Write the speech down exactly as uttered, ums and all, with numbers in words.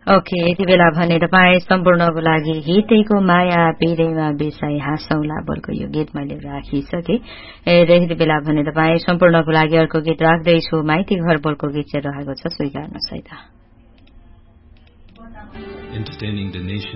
okay यति बेला भने तपाईँ सम्पूर्णको लागि हितैको माया पिरैमा बेसाई हाँसौला बोलको यो गीत मैले राखिसके यति बेला भने तपाईँ सम्पूर्णको लागि अर्को गीत राख्दैछु माइती घर बोलको गीत चाहिँ रहेको छ स्वीकार्नुहोस् है त Entertaining the nation